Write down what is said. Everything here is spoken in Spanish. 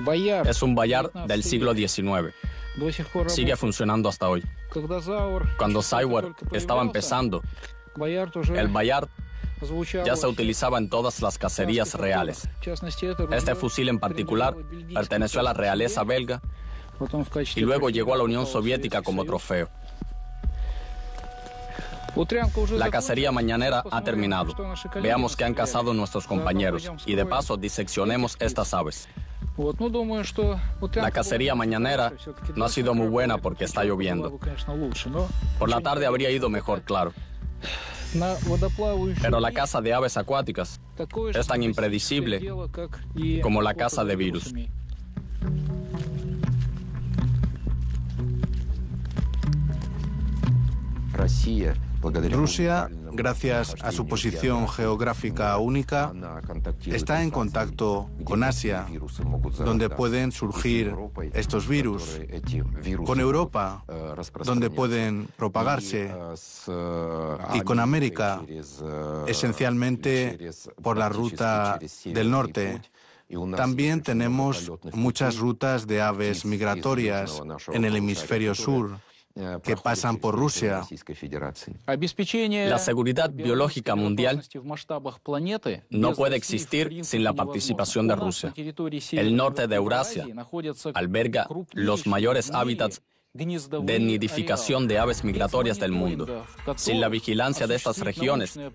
Es un Bayard del siglo XIX. Sigue funcionando hasta hoy. Cuando Sauer estaba empezando, el Bayard ya se utilizaba en todas las cacerías reales. Este fusil en particular perteneció a la realeza belga y luego llegó a la Unión Soviética como trofeo. La cacería mañanera ha terminado. Veamos qué han cazado nuestros compañeros y de paso diseccionemos estas aves. La cacería mañanera no ha sido muy buena porque está lloviendo. Por la tarde habría ido mejor, claro. Pero la caza de aves acuáticas es tan impredecible como la caza de virus. Rusia, gracias a su posición geográfica única, está en contacto con Asia, donde pueden surgir estos virus, con Europa, donde pueden propagarse, y con América, esencialmente por la ruta del norte. También tenemos muchas rutas de aves migratorias en el hemisferio sur que pasan por Rusia. La seguridad biológica mundial no puede existir sin la participación de Rusia. El norte de Eurasia alberga los mayores hábitats de nidificación de aves migratorias del mundo. Sin la vigilancia de estas regiones,